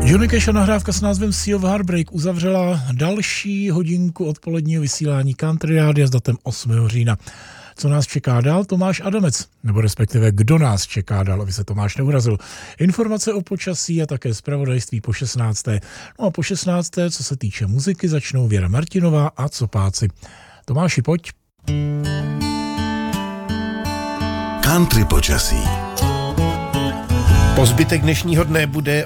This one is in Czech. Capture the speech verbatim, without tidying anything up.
Johnny Cash a nahrávka s názvem Sea of Heartbreak uzavřela další hodinku odpoledního vysílání Country Rádia s datem osmého října. Co nás čeká dál? Tomáš Adamec, nebo respektive kdo nás čeká dál, aby se Tomáš neurazil. Informace o počasí a také zpravodajství po šestnácté. No a po šestnácté, co se týče muziky, začnou Věra Martinová a Copáci. Tomáši, pojď. Country počasí. Po zbytek dnešního dne bude